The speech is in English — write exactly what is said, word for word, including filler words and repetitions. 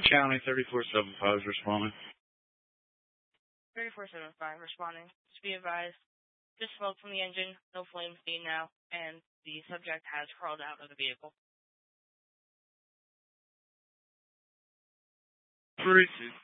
County thirty-four seventy-five is responding. thirty-four seventy-five responding. Just be advised, just smoke from the engine, no flames seen now, and the subject has crawled out of the vehicle. three two